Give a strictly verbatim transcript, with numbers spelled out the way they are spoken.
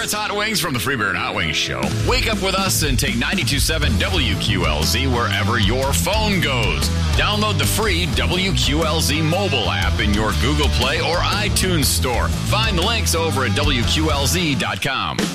It's Hot Wings from the Free Beer and Hot Wings Show. Wake up with us and take ninety-two point seven W Q L Z wherever your phone goes. Download the free W Q L Z mobile app in your Google Play or iTunes store. Find the links over at W Q L Z dot com.